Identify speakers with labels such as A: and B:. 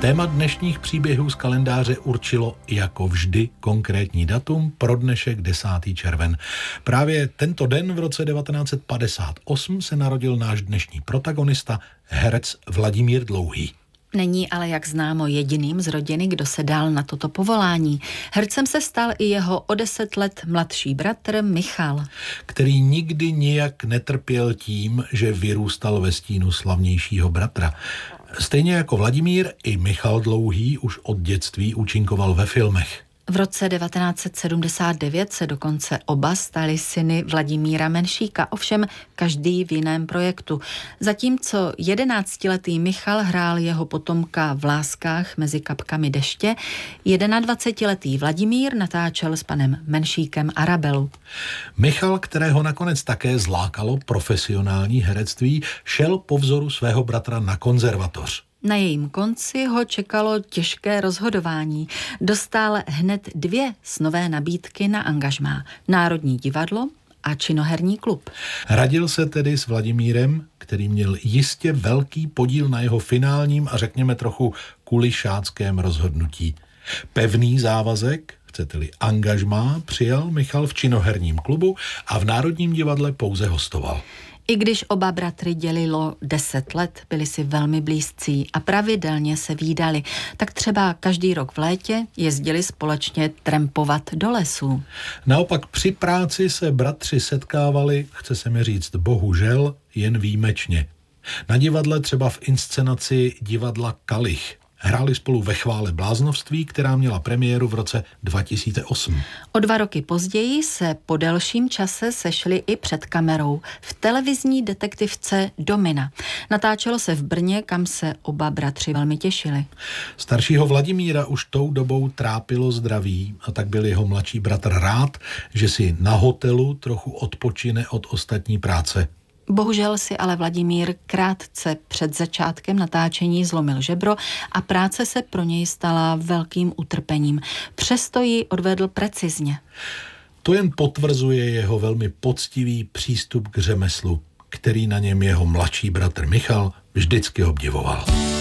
A: Téma dnešních příběhů z kalendáře určilo jako vždy konkrétní datum, pro dnešek 10. červen. Právě tento den v roce 1958 se narodil náš dnešní protagonista, herec Vladimír Dlouhý.
B: Není ale, jak známo, jediným z rodiny, kdo se dal na toto povolání. Hercem se stal i jeho o 10 let mladší bratr Michal,
A: který nikdy nijak netrpěl tím, že vyrůstal ve stínu slavnějšího bratra. Stejně jako Vladimír, i Michal Dlouhý už od dětství účinkoval ve filmech.
B: V roce 1979 se dokonce oba stali syny Vladimíra Menšíka, ovšem každý v jiném projektu. Zatímco 11letý Michal hrál jeho potomka v Láskách mezi kapkami deště, 21letý Vladimír natáčel s panem Menšíkem Arabelu.
A: Michal, kterého nakonec také zlákalo profesionální herectví, šel po vzoru svého bratra na konzervatoř.
B: Na jejím konci ho čekalo těžké rozhodování. Dostal hned 2 snové nabídky na angažmá. Národní divadlo a činoherní klub.
A: Radil se tedy s Vladimírem, který měl jistě velký podíl na jeho finálním a řekněme trochu kulišáckém rozhodnutí. Pevný závazek, chcete-li angažmá, přijal Michal v činoherním klubu a v Národním divadle pouze hostoval.
B: I když oba bratry dělilo 10 let, byli si velmi blízcí a pravidelně se vídali, tak třeba každý rok v létě jezdili společně trampovat do lesů.
A: Naopak při práci se bratři setkávali, chce se mi říct bohužel, jen výjimečně. Na divadle třeba v inscenaci divadla Kalich. Hráli spolu ve Chvále bláznovství, která měla premiéru v roce 2008.
B: O 2 roky později se po delším čase sešli i před kamerou v televizní detektivce Domina. Natáčelo se v Brně, kam se oba bratři velmi těšili.
A: Staršího Vladimíra už tou dobou trápilo zdraví a tak byl jeho mladší bratr rád, že si na hotelu trochu odpočine od ostatní práce.
B: Bohužel si ale Vladimír krátce před začátkem natáčení zlomil žebro a práce se pro něj stala velkým utrpením. Přesto ji odvedl precizně.
A: To jen potvrzuje jeho velmi poctivý přístup k řemeslu, který na něm jeho mladší bratr Michal vždycky obdivoval.